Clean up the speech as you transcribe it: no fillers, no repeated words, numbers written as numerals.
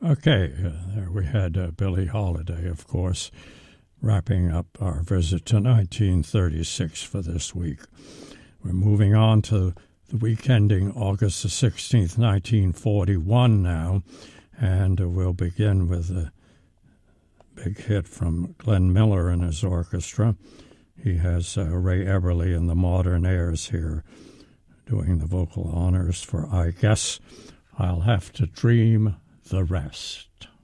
Okay, there we had Billie Holiday, of course, wrapping up our visit to 1936 for this week. We're moving on to the week ending August the 16th, 1941 now, and we'll begin with a big hit from Glenn Miller and his orchestra. He has Ray Eberle and the Modern Airs here doing the vocal honors for I Guess I'll Have to Dream the Rest.